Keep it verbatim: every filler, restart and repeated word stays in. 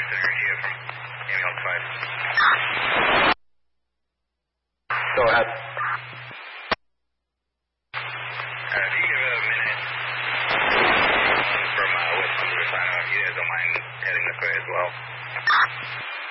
Energia from ambulance five. Go ahead. Uh, if you give it a minute from uh, West Louisiana, you guys don't mind heading this way as well.